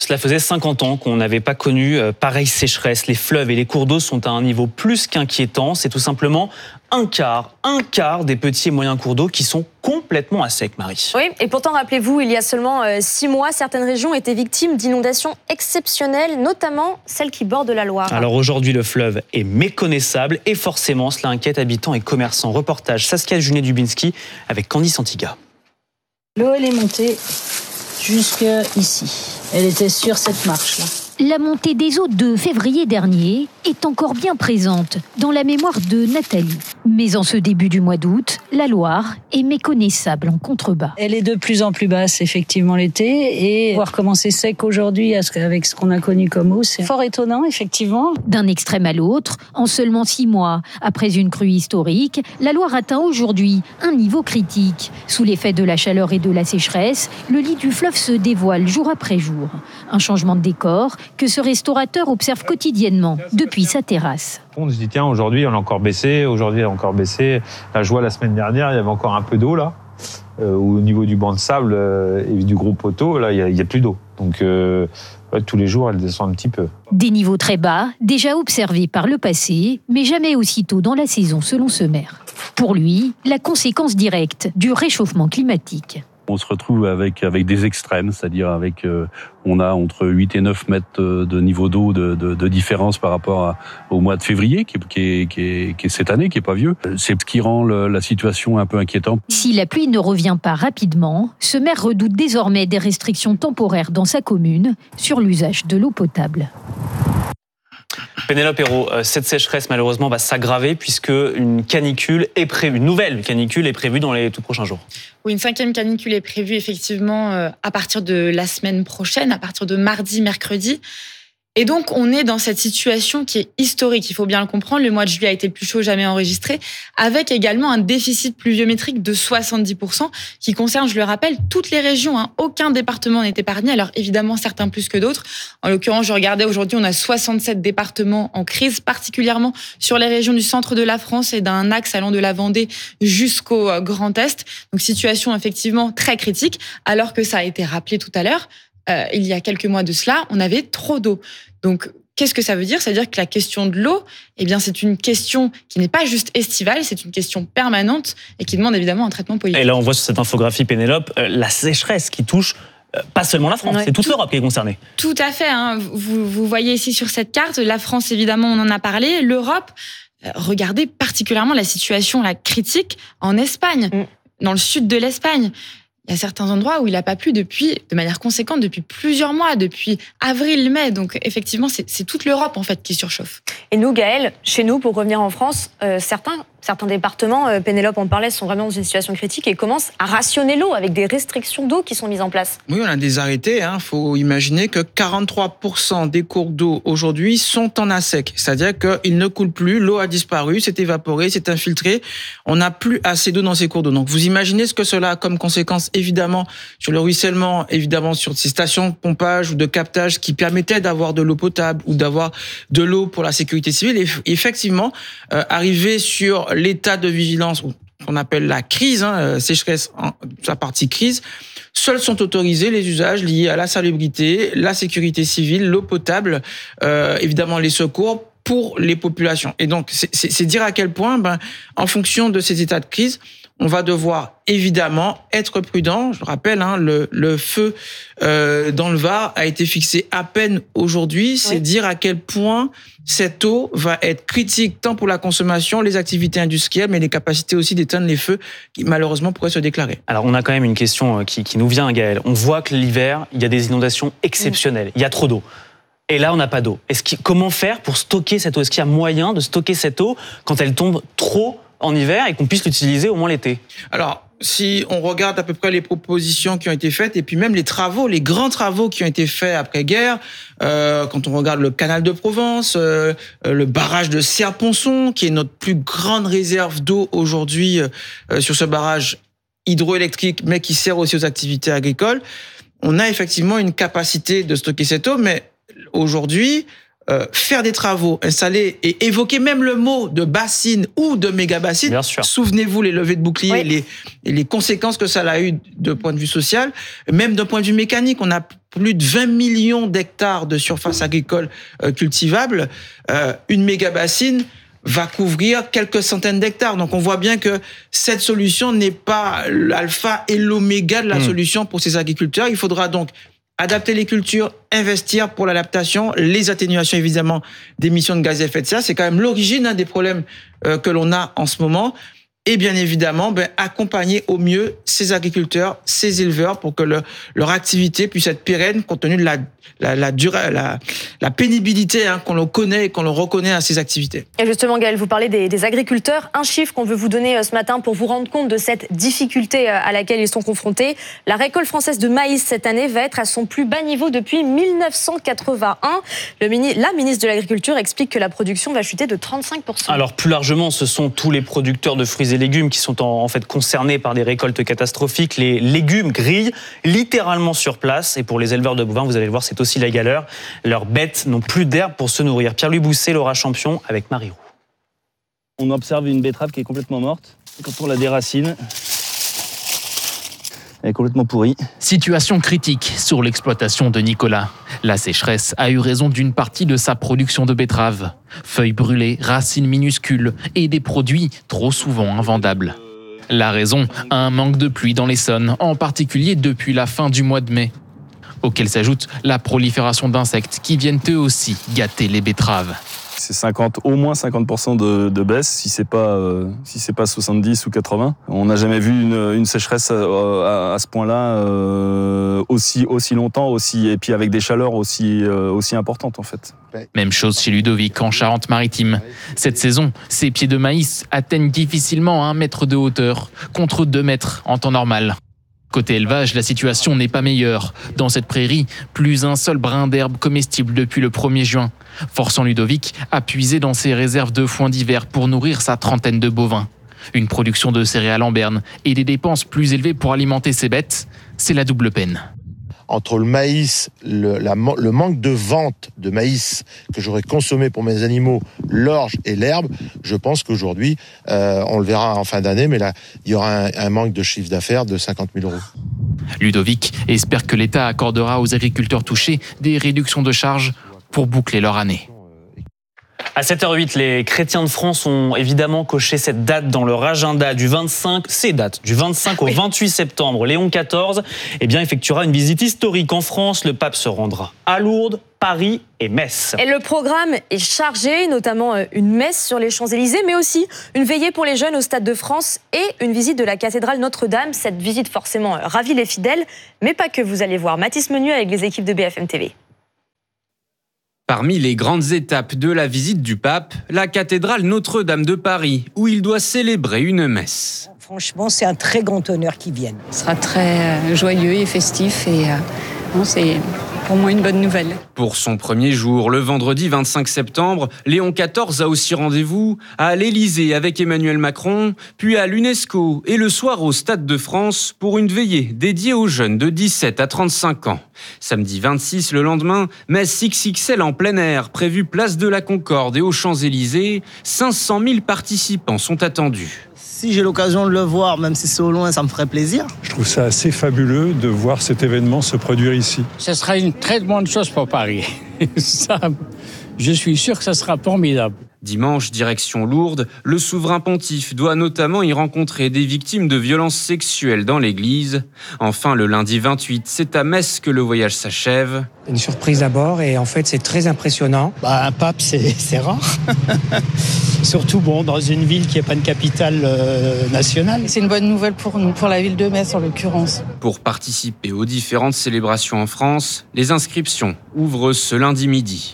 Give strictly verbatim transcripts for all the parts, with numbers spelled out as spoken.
cela faisait cinquante ans qu'on n'avait pas connu pareille sécheresse. Les fleuves et les cours d'eau sont à un niveau plus qu'inquiétant. C'est tout simplement un quart, un quart des petits et moyens cours d'eau qui sont complètement à sec, Marie. Oui, et pourtant, rappelez-vous, il y a seulement euh, six mois, certaines régions étaient victimes d'inondations exceptionnelles, notamment celles qui bordent la Loire. Alors aujourd'hui, le fleuve est méconnaissable et forcément, cela inquiète habitants et commerçants. Reportage Saskia Junet-Dubinski avec Candice Antiga. L'eau, elle est montée jusque ici. Elle était sur cette marche-là. La montée des eaux de février dernier est encore bien présente dans la mémoire de Nathalie. Mais en ce début du mois d'août, la Loire est méconnaissable en contrebas. Elle est de plus en plus basse, effectivement, l'été. Et voir comment c'est sec aujourd'hui avec ce qu'on a connu comme eau, c'est fort étonnant, effectivement. D'un extrême à l'autre, en seulement six mois, après une crue historique, la Loire atteint aujourd'hui un niveau critique. Sous l'effet de la chaleur et de la sécheresse, le lit du fleuve se dévoile jour après jour. Un changement de décor que ce restaurateur observe quotidiennement depuis sa terrasse. On se dit tiens, aujourd'hui on a encore baissé, aujourd'hui elle a encore baissé. Là, je vois la semaine dernière, il y avait encore un peu d'eau là. Euh, au niveau du banc de sable euh, et du gros poteau, là il n'y a, a plus d'eau. Donc euh, ouais, tous les jours elle descend un petit peu. Des niveaux très bas, déjà observés par le passé, mais jamais aussitôt dans la saison selon ce maire. Pour lui, la conséquence directe du réchauffement climatique. On se retrouve avec avec des extrêmes, c'est-à-dire avec euh, on a entre huit et neuf mètres de niveau d'eau de, de, de différence par rapport à, au mois de février, qui, qui, est, qui, est, qui est cette année, qui est pas vieux. C'est ce qui rend le, la situation un peu inquiétante. Si la pluie ne revient pas rapidement, ce maire redoute désormais des restrictions temporaires dans sa commune sur l'usage de l'eau potable. Pénélope Hérault, cette sécheresse malheureusement va s'aggraver puisque une canicule est prévue, une nouvelle canicule est prévue dans les tout prochains jours. Oui, une cinquième canicule est prévue effectivement à partir de la semaine prochaine, à partir de mardi, mercredi. Et donc, on est dans cette situation qui est historique, il faut bien le comprendre. Le mois de juillet a été le plus chaud jamais enregistré, avec également un déficit pluviométrique de soixante-dix pour cent qui concerne, je le rappelle, toutes les régions. Hein. Aucun département n'est épargné, alors évidemment certains plus que d'autres. En l'occurrence, je regardais aujourd'hui, on a soixante-sept départements en crise, particulièrement sur les régions du centre de la France et d'un axe allant de la Vendée jusqu'au Grand Est. Donc situation effectivement très critique, alors que ça a été rappelé tout à l'heure. Euh, il y a quelques mois de cela, on avait trop d'eau. Donc, qu'est-ce que ça veut dire ? C'est-à-dire que la question de l'eau, eh bien, c'est une question qui n'est pas juste estivale, c'est une question permanente et qui demande évidemment un traitement politique. Et là, on voit sur cette infographie, Pénélope, euh, la sécheresse qui touche euh, pas seulement la France, ouais, c'est toute tout, l'Europe qui est concernée. Tout à fait. Hein. Vous, vous voyez ici sur cette carte, la France, évidemment, on en a parlé. L'Europe, euh, regardez particulièrement la situation la critique en Espagne, mm. dans le sud de l'Espagne. Il y a certains endroits où il n'a pas plu depuis, de manière conséquente depuis plusieurs mois, depuis avril-mai. Donc effectivement, c'est, c'est toute l'Europe en fait qui surchauffe. Et nous, Gaëlle, chez nous, pour revenir en France, euh, certains, certains départements, euh, Pénélope en parlait, sont vraiment dans une situation critique et commencent à rationner l'eau avec des restrictions d'eau qui sont mises en place. Oui, on a des arrêtés. Il hein. faut imaginer que quarante-trois pour cent des cours d'eau aujourd'hui sont en à sec. C'est-à-dire qu'ils ne coulent plus, l'eau a disparu, s'est évaporée, s'est infiltrée. On n'a plus assez d'eau dans ces cours d'eau. Donc vous imaginez ce que cela a comme conséquence évidemment sur le ruissellement, évidemment sur ces stations de pompage ou de captage qui permettaient d'avoir de l'eau potable ou d'avoir de l'eau pour la sécurité civile. Et effectivement, euh, arriver sur l'état de vigilance qu'on appelle la crise, hein, sécheresse, en, sa partie crise, seuls sont autorisés les usages liés à la salubrité, la sécurité civile, l'eau potable, euh, évidemment les secours pour les populations. Et donc, c'est, c'est, c'est dire à quel point, ben, en fonction de ces états de crise, on va devoir évidemment être prudent. Je rappelle, hein, le, le feu euh, dans le Var a été fixé à peine aujourd'hui. C'est oui. dire à quel point cette eau va être critique tant pour la consommation, les activités industrielles, mais les capacités aussi d'éteindre les feux qui malheureusement pourraient se déclarer. Alors on a quand même une question qui, qui nous vient, Gaëlle. On voit que l'hiver, il y a des inondations exceptionnelles. Mmh. Il y a trop d'eau. Et là, on n'a pas d'eau. Est-ce qu'il, comment faire pour stocker cette eau ? Est-ce qu'il y a moyen de stocker cette eau quand elle tombe trop en hiver et qu'on puisse l'utiliser au moins l'été ? Alors, si on regarde à peu près les propositions qui ont été faites et puis même les travaux, les grands travaux qui ont été faits après-guerre, euh, quand on regarde le canal de Provence, euh, le barrage de Serre-Ponçon, qui est notre plus grande réserve d'eau aujourd'hui euh, sur ce barrage hydroélectrique, mais qui sert aussi aux activités agricoles, on a effectivement une capacité de stocker cette eau, mais aujourd'hui, euh, faire des travaux, installer et évoquer même le mot de bassine ou de méga-bassine. Bien sûr. Souvenez-vous les levées de boucliers, Oui. les, et les conséquences que ça a eu de point de vue social, même d'un point de vue mécanique. On a plus de vingt millions d'hectares de surface agricole euh, cultivable. Euh, une méga-bassine va couvrir quelques centaines d'hectares. Donc, on voit bien que cette solution n'est pas l'alpha et l'oméga de la mmh. solution pour ces agriculteurs. Il faudra donc adapter les cultures, investir pour l'adaptation, les atténuations évidemment d'émissions de gaz à effet de serre. C'est quand même l'origine hein, des problèmes euh, que l'on a en ce moment. Et bien évidemment, ben, accompagner au mieux ces agriculteurs, ces éleveurs pour que le, leur activité puisse être pérenne compte tenu de la, la, la, durée, la, la pénibilité hein, qu'on le connaît et qu'on le reconnaît à ces activités. Et justement, Gaël, vous parlez des, des agriculteurs. Un chiffre qu'on veut vous donner ce matin pour vous rendre compte de cette difficulté à laquelle ils sont confrontés. La récolte française de maïs cette année va être à son plus bas niveau depuis mille neuf cent quatre-vingt-un. Le mini, la ministre de l'Agriculture explique que la production va chuter de trente-cinq pour cent. Alors plus largement, ce sont tous les producteurs de fruits et légumes qui sont en, en fait concernés par des récoltes catastrophiques. Les légumes grillent littéralement sur place. Et pour les éleveurs de bovins, vous allez le voir, c'est aussi la galère. Leurs bêtes n'ont plus d'herbe pour se nourrir. Pierre-Louis Bousset, Laura Champion, avec Marie Roux. On observe une betterave qui est complètement morte. Quand on la déracine, elle est complètement pourrie. Situation critique sur l'exploitation de Nicolas. La sécheresse a eu raison d'une partie de sa production de betteraves. Feuilles brûlées, racines minuscules et des produits trop souvent invendables. La raison, un manque de pluie dans l'Essonne, en particulier depuis la fin du mois de mai. Auquel s'ajoute la prolifération d'insectes qui viennent eux aussi gâter les betteraves. C'est cinquante, au moins cinquante pour cent de, de baisse, si c'est pas, euh, si c'est pas soixante-dix ou quatre-vingts. On n'a jamais vu une, une sécheresse à, à, à ce point-là euh, aussi, aussi longtemps, aussi, et puis avec des chaleurs aussi, euh, aussi importantes en fait. Même chose chez Ludovic en Charente-Maritime. Cette saison, ces pieds de maïs atteignent difficilement un mètre de hauteur, contre deux mètres en temps normal. Côté élevage, la situation n'est pas meilleure. Dans cette prairie, plus un seul brin d'herbe comestible depuis le premier juin, forçant Ludovic à puiser dans ses réserves de foin d'hiver pour nourrir sa trentaine de bovins. Une production de céréales en berne et des dépenses plus élevées pour alimenter ses bêtes, c'est la double peine. Entre le maïs, le, la, le manque de vente de maïs que j'aurais consommé pour mes animaux, l'orge et l'herbe, je pense qu'aujourd'hui, euh, on le verra en fin d'année, mais là, il y aura un, un manque de chiffre d'affaires de cinquante mille euros. Ludovic espère que l'État accordera aux agriculteurs touchés des réductions de charges pour boucler leur année. À sept heures huit, les chrétiens de France ont évidemment coché cette date dans leur agenda du vingt-cinq, ces dates, du vingt-cinq au vingt-huit septembre. Léon quatorze eh bien, effectuera une visite historique en France. Le pape se rendra à Lourdes, Paris et Metz. Et le programme est chargé, notamment une messe sur les Champs-Élysées, mais aussi une veillée pour les jeunes au Stade de France et une visite de la cathédrale Notre-Dame. Cette visite forcément ravit les fidèles, mais pas que. Vous allez voir Mathis Menu avec les équipes de B F M T V. Parmi les grandes étapes de la visite du pape, la cathédrale Notre-Dame de Paris, où il doit célébrer une messe. Franchement, c'est un très grand honneur qu'il vienne. Ce sera très joyeux et festif et euh, bon, c'est pour moi une bonne nouvelle. Pour son premier jour, le vendredi vingt-cinq septembre, Léon quatorze a aussi rendez-vous à l'Élysée avec Emmanuel Macron, puis à l'UNESCO et le soir au Stade de France pour une veillée dédiée aux jeunes de dix-sept à trente-cinq ans. Samedi vingt-six, le lendemain, messe X X L en plein air, prévue place de la Concorde et aux Champs-Élysées. cinq cent mille participants sont attendus. Si j'ai l'occasion de le voir, même si c'est au loin, ça me ferait plaisir. Je trouve ça assez fabuleux de voir cet événement se produire ici. Ce sera une très bonne chose pour Paris. Ça, je suis sûr que ça sera formidable. Dimanche, direction Lourdes, le souverain pontife doit notamment y rencontrer des victimes de violences sexuelles dans l'église. Enfin, le lundi vingt-huit, c'est à Metz que le voyage s'achève. Une surprise d'abord et en fait c'est très impressionnant. Bah, un pape c'est, c'est rare. Surtout bon, dans une ville qui n'est pas une capitale euh, nationale. C'est une bonne nouvelle pour nous, pour la ville de Metz en l'occurrence. Pour participer aux différentes célébrations en France, les inscriptions ouvrent ce lundi midi.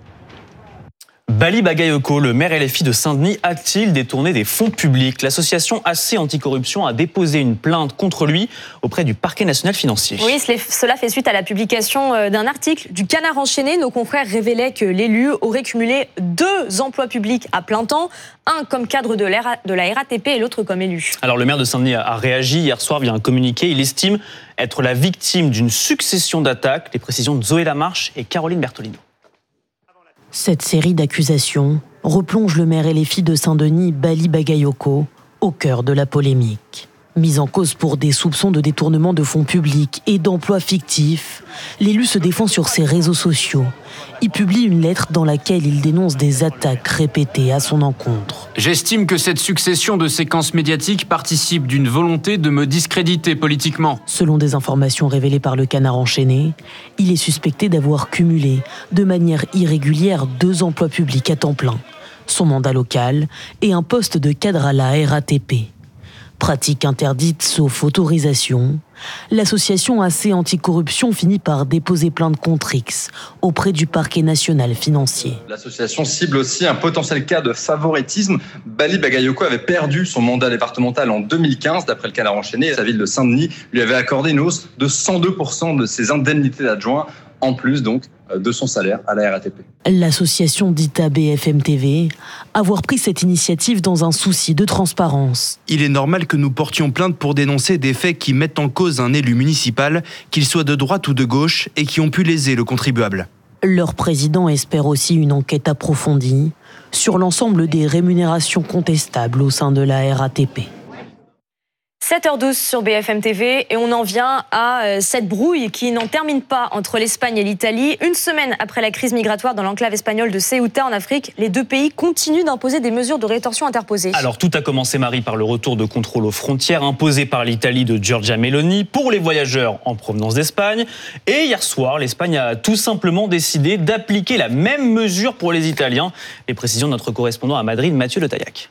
Bali Bagayoko, le maire L F I de Saint-Denis, a-t-il détourné des fonds publics? L'association A C Anticorruption a déposé une plainte contre lui auprès du parquet national financier. Oui, cela fait suite à la publication d'un article du Canard enchaîné. Nos confrères révélaient que l'élu aurait cumulé deux emplois publics à plein temps, un comme cadre de, de la R A T P et l'autre comme élu. Alors le maire de Saint-Denis a réagi hier soir via un communiqué. Il estime être la victime d'une succession d'attaques. Les précisions de Zoé Lamarche et Caroline Bertolino. Cette série d'accusations replonge le maire L F I de Saint-Denis, Bali Bagayoko, au cœur de la polémique. Mis en cause pour des soupçons de détournement de fonds publics et d'emplois fictifs, l'élu se défend sur ses réseaux sociaux. Il publie une lettre dans laquelle il dénonce des attaques répétées à son encontre. J'estime que cette succession de séquences médiatiques participe d'une volonté de me discréditer politiquement. Selon des informations révélées par le Canard enchaîné, il est suspecté d'avoir cumulé, de manière irrégulière, deux emplois publics à temps plein, son mandat local et un poste de cadre à la R A T P. Pratique interdite sauf autorisation, l'association A C Anticorruption finit par déposer plainte contre X auprès du parquet national financier. L'association cible aussi un potentiel cas de favoritisme. Bali Bagayoko avait perdu son mandat départemental en deux mille quinze, d'après le Canard enchaîné. Sa ville de Saint-Denis lui avait accordé une hausse de cent deux pour cent de ses indemnités d'adjoint, en plus donc de son salaire à la R A T P. L'association dit à B F M T V avoir pris cette initiative dans un souci de transparence. Il est normal que nous portions plainte pour dénoncer des faits qui mettent en cause un élu municipal, qu'il soit de droite ou de gauche, et qui ont pu léser le contribuable. Leur président espère aussi une enquête approfondie sur l'ensemble des rémunérations contestables au sein de la R A T P. sept heures douze sur B F M T V et on en vient à cette brouille qui n'en termine pas entre l'Espagne et l'Italie. Une semaine après la crise migratoire dans l'enclave espagnole de Ceuta en Afrique, les deux pays continuent d'imposer des mesures de rétorsion interposées. Alors tout a commencé, Marie, par le retour de contrôle aux frontières imposé par l'Italie de Giorgia Meloni pour les voyageurs en provenance d'Espagne. Et hier soir, l'Espagne a tout simplement décidé d'appliquer la même mesure pour les Italiens. Les précisions de notre correspondant à Madrid, Mathieu Le Taillac.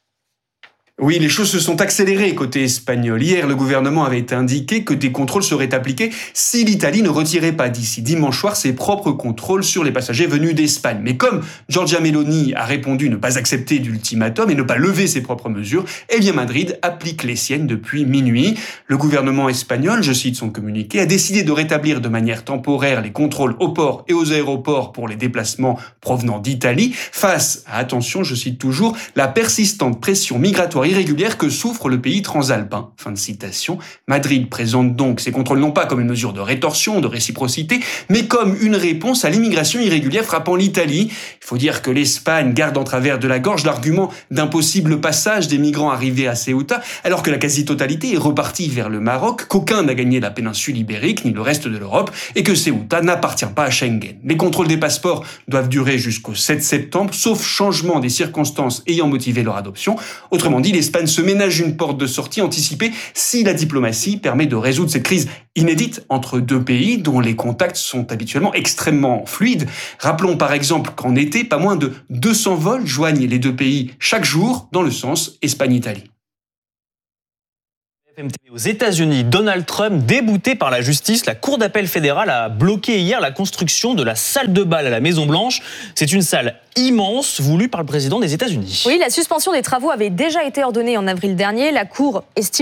Oui, les choses se sont accélérées côté espagnol. Hier, le gouvernement avait indiqué que des contrôles seraient appliqués si l'Italie ne retirait pas d'ici dimanche soir ses propres contrôles sur les passagers venus d'Espagne. Mais comme Giorgia Meloni a répondu ne pas accepter d'ultimatum et ne pas lever ses propres mesures, eh bien Madrid applique les siennes depuis minuit. Le gouvernement espagnol, je cite son communiqué, a décidé de rétablir de manière temporaire les contrôles aux ports et aux aéroports pour les déplacements provenant d'Italie face à, attention, je cite toujours, la persistante pression migratoire irrégulière que souffre le pays transalpin. Fin de citation. Madrid présente donc ces contrôles non pas comme une mesure de rétorsion, de réciprocité, mais comme une réponse à l'immigration irrégulière frappant l'Italie. Il faut dire que l'Espagne garde en travers de la gorge l'argument d'un possible passage des migrants arrivés à Ceuta, alors que la quasi-totalité est repartie vers le Maroc, qu'aucun n'a gagné la péninsule ibérique ni le reste de l'Europe, et que Ceuta n'appartient pas à Schengen. Les contrôles des passeports doivent durer jusqu'au sept septembre, sauf changement des circonstances ayant motivé leur adoption. Autrement dit, l'Espagne se ménage une porte de sortie anticipée si la diplomatie permet de résoudre cette crise inédite entre deux pays dont les contacts sont habituellement extrêmement fluides. Rappelons par exemple qu'en été, pas moins de deux cents vols joignent les deux pays chaque jour dans le sens Espagne-Italie. Aux États-Unis, Donald Trump, débouté par la justice, la Cour d'appel fédérale a bloqué hier la construction de la salle de bal à la Maison-Blanche. C'est une salle immense voulue par le président des États-Unis. Oui, la suspension des travaux avait déjà été ordonnée en avril dernier. La Cour estime